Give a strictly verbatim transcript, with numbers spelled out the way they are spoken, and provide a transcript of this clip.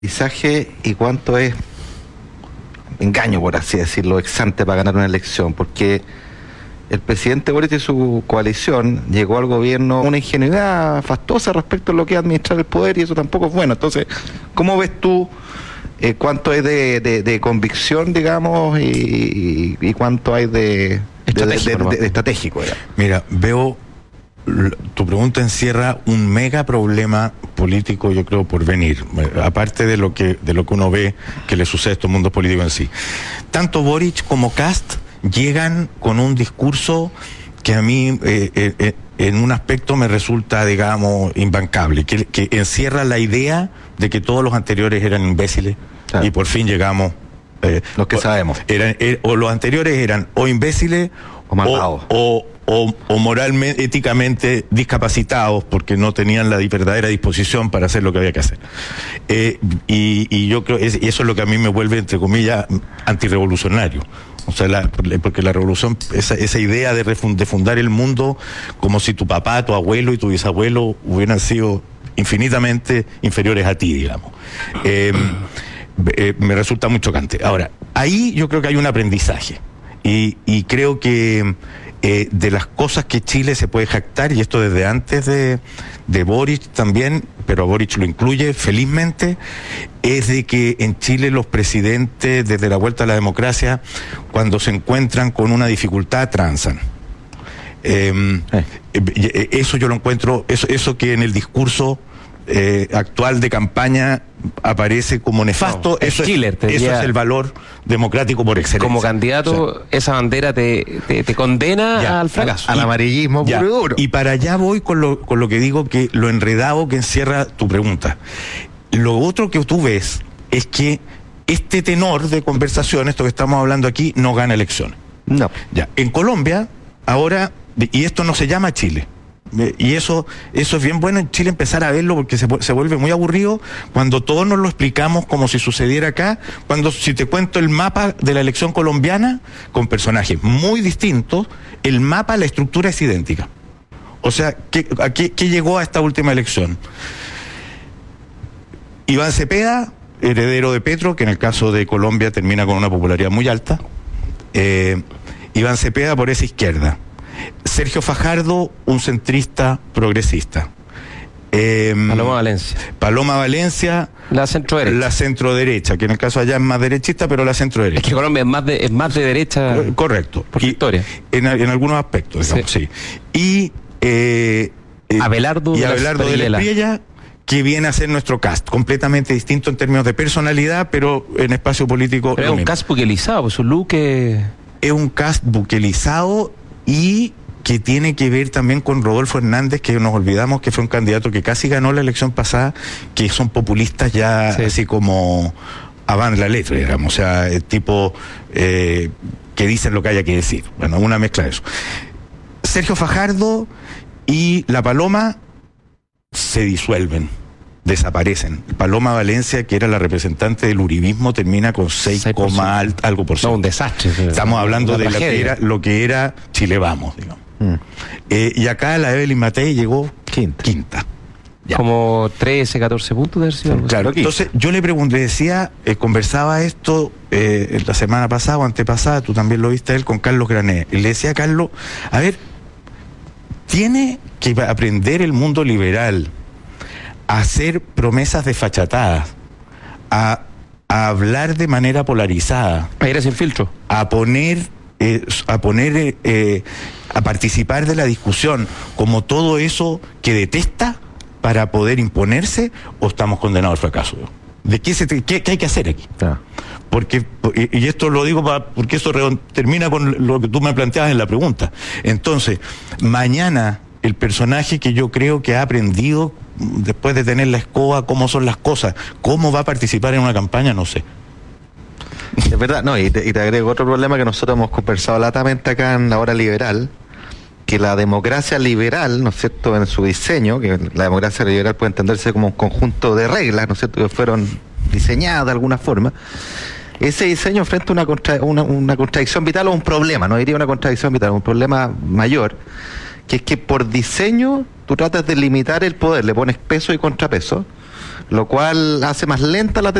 aprendizaje y cuánto es engaño, por así decirlo, ex ante para ganar una elección, porque el presidente Boric y su coalición llegó al gobierno una ingenuidad fastuosa respecto a lo que es administrar el poder, y eso tampoco es bueno. Entonces, ¿cómo ves tú eh, cuánto hay de, de, de convicción, digamos, y, y, y cuánto hay de estratégico? De, de, de, de estratégico digamos? Mira, veo, tu pregunta encierra un mega problema político, yo creo, por venir, aparte de lo que de lo que uno ve que le sucede a estos mundos políticos en sí. Tanto Boric como Kast llegan con un discurso que a mí eh, eh, en un aspecto me resulta, digamos, imbancable, que, que encierra la idea de que todos los anteriores eran imbéciles, claro. Y por fin llegamos eh, los que sabemos eran, er, o los anteriores eran o imbéciles o malvados o, o, o, o moralmente, éticamente discapacitados porque no tenían la verdadera disposición para hacer lo que había que hacer. Eh, y, y yo creo, es, y eso es lo que a mí me vuelve, entre comillas, antirrevolucionario. O sea, la, porque la revolución, esa, esa idea de, refund, de fundar el mundo como si tu papá, tu abuelo y tu bisabuelo hubieran sido infinitamente inferiores a ti, digamos. Eh, eh, me resulta muy chocante. Ahora, ahí yo creo que hay un aprendizaje. Y, y creo que eh, de las cosas que Chile se puede jactar, y esto desde antes de, de Boric también, pero a Boric lo incluye felizmente, es de que en Chile los presidentes, desde la vuelta a la democracia, cuando se encuentran con una dificultad, transan. Eh, eh. Eso yo lo encuentro, eso, eso que en el discurso eh, actual de campaña aparece como nefasto, no, eso, es, Chile, eso diría, es el valor democrático por excelencia. Como candidato, o sea, esa bandera te, te, te condena ya, al fracaso. Al, al amarillismo puro y duro. Y para allá voy con lo, con lo que digo, que lo enredado que encierra tu pregunta. Lo otro que tú ves es que este tenor de conversación, esto que estamos hablando aquí, no gana elecciones. No. Ya. En Colombia, ahora, y esto no se llama Chile, y eso eso es bien bueno en Chile empezar a verlo, porque se, se vuelve muy aburrido cuando todos nos lo explicamos como si sucediera acá. Cuando, si te cuento el mapa de la elección colombiana con personajes muy distintos, el mapa, la estructura es idéntica. O sea, ¿qué, a qué, qué llegó a esta última elección? Iván Cepeda, heredero de Petro, que en el caso de Colombia termina con una popularidad muy alta. eh, Iván Cepeda por esa izquierda. Sergio Fajardo, un centrista progresista. Eh, Paloma Valencia. Paloma Valencia. La centro derecha. La centro derecha, que en el caso allá es más derechista, pero la centro derecha. Es que Colombia es más de, es más de derecha. Correcto. Por historia. En, en algunos aspectos, digamos, sí. sí. Y eh, Abelardo, y Abelardo de la Espriella, que viene a ser nuestro cast, completamente distinto en términos de personalidad, pero en espacio político. Pero es un mismo. Cast buquelizado, su look es... es un cast buquelizado y que tiene que ver también con Rodolfo Hernández, que nos olvidamos que fue un candidato que casi ganó la elección pasada, que son populistas ya, sí, así como avant la letra, digamos, o sea, el tipo eh, que dicen lo que haya que decir. Bueno, una mezcla de eso. Sergio Fajardo y la Paloma se disuelven, desaparecen. Paloma Valencia, que era la representante del uribismo, termina con seis, algo por ciento. No, un desastre. Estamos hablando de lo que era, lo que era Chile Vamos, digamos. Mm. Eh, y acá la Evelyn Matei llegó quinta. quinta. Ya. Como trece, catorce puntos de sí, claro, aquí. Entonces yo le pregunté, decía, eh, conversaba esto eh, la semana pasada o antepasada, tú también lo viste a él, con Carlos Grané. Y le decía a Carlos, a ver, tiene que aprender el mundo liberal a hacer promesas desfachatadas, a, a hablar de manera polarizada, a ir sin filtro, a poner, eh, a poner, eh, a participar de la discusión como todo eso que detesta para poder imponerse, o estamos condenados al fracaso. ¿De qué se te, qué, qué hay que hacer aquí? Ah. Porque, y esto lo digo para, porque eso termina con lo que tú me planteabas en la pregunta. Entonces, mañana el personaje que yo creo que ha aprendido después de tener la escoba cómo son las cosas, cómo va a participar en una campaña, no sé. Es verdad, no, y te, y te agrego otro problema que nosotros hemos conversado latamente acá en La Hora Liberal, que la democracia liberal, ¿no es cierto?, en su diseño, que la democracia liberal puede entenderse como un conjunto de reglas, ¿no es cierto?, que fueron diseñadas de alguna forma. Ese diseño enfrenta una, contra, una, una contradicción vital o un problema, no diría una contradicción vital, un problema mayor, que es que por diseño tú tratas de limitar el poder, le pones peso y contrapeso, lo cual hace más lenta la